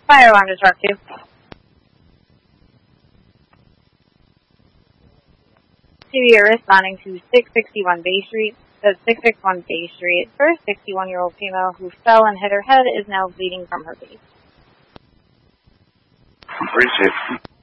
Fire alarm to truck 2. We are responding to 661 Bay Street. 661 Bay Street. First 61-year-old female who fell and hit her head is now bleeding from her face. Appreciate it.